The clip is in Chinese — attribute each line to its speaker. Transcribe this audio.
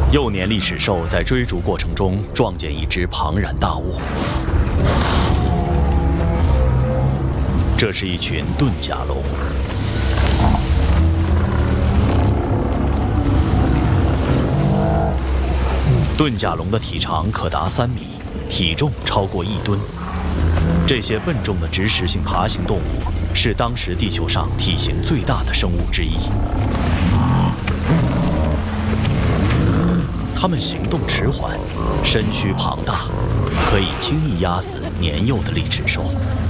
Speaker 1: 幼年利齿兽在追逐过程中撞见一只庞然大物，这是一群盾甲龙。盾甲龙的体长可达3米，体重超过1吨。这些笨重的植食性爬行动物是当时地球上体型最大的生物之一。它们行动迟缓，身躯庞大，可以轻易压死年幼的利齿兽。